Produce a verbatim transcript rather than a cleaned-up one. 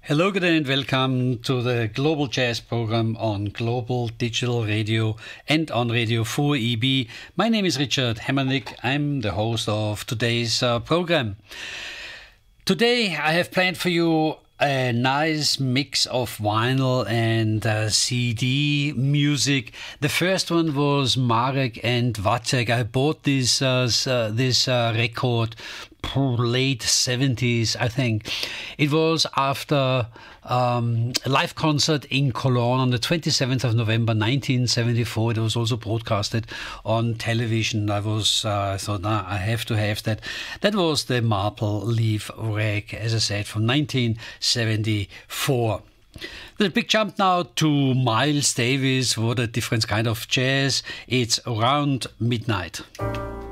Hello, good day, and welcome to the Global Jazz program on Global Digital Radio and on Radio four E B. My name is Richard Hemmernick. I'm the host of today's uh, program. Today I have planned for you a nice mix of vinyl and uh, C D music. The first one was Marek and Wacek. I bought this uh, this uh, record late seventies, I think. It was after um, a live concert in Cologne on the twenty-seventh of November nineteen seventy-four. It was also broadcasted on television. I was uh, I thought, nah, I have to have that. That was the Maple Leaf Rag, as I said, from nineteen seventy-four. The big jump now to Miles Davis. What a different kind of jazz. It's Around Midnight.